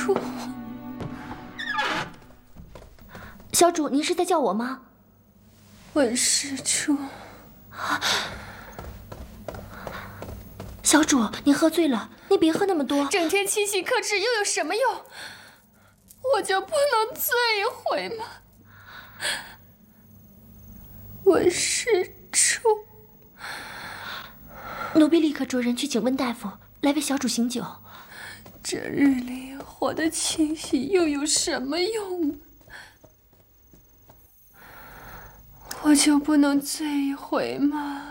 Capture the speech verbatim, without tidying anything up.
处。 小主，您是在叫我吗？ 问事处。 小主，你喝醉了，你别喝那么多。 整天清醒克制又有什么用？我就不能醉一回吗？问事处。 奴婢立刻着人去请温大夫来为小主醒酒。 这日里活得清醒又有什么用？我就不能醉一回吗？